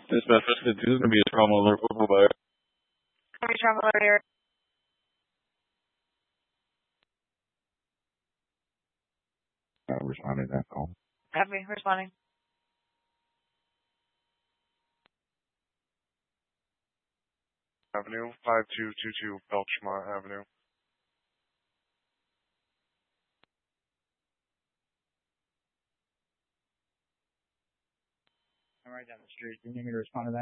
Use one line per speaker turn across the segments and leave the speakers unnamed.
Dispatch 52 is going to be a trauma alert. Bye-bye.
Trauma alert here.
Responding to that call.
Copy, responding.
Avenue, 5222 Belchmont Avenue.
I'm right down the street. Do you need me to respond to that?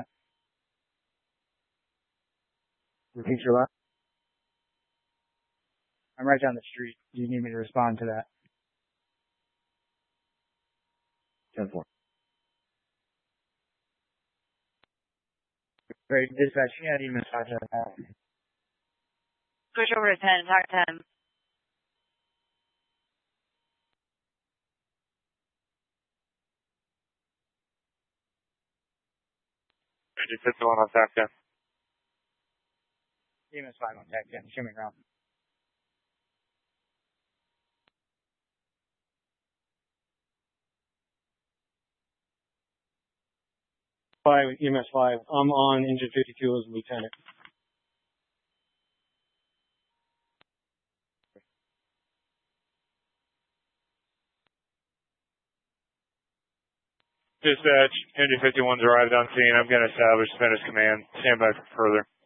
Repeat your last. I'm right down the street. Do you need me to respond to that? 10-4. Great. Dispatch, you need me to respond to that.
Switch over to 10, talk 10.
Just hit the one on TAC 10.
EMS 5 on TAC 10. Show me around. EMS 5. I'm on engine 52 as a lieutenant.
Dispatch, Engine 51's arrived on scene. I'm going to establish Spanish command. Stand by for further.